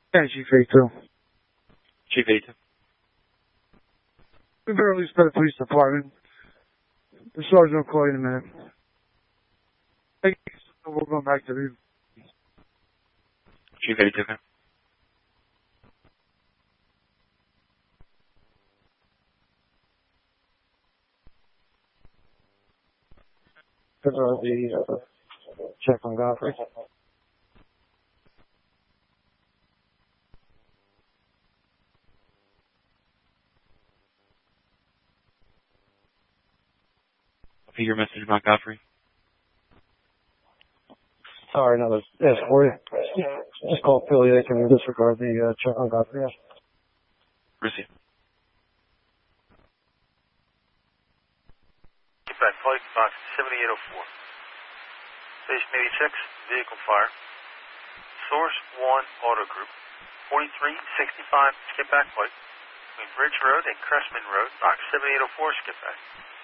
Yeah, Chief 82. Chief 82. We barely spent the police department. The sergeant will call you in a minute. Thank you. We're going back to the... Chief 82. The check on Godfrey. Repeat your message about Godfrey. Sorry, another ask for you. Just call Philly. They can disregard the check on Godfrey. Receive. Get back, flight box 7804. Station 86, vehicle fire. Source 1 Auto Group. 4365, skip back flight. Between Bridge Road and Cressman Road, box 7804, skip back.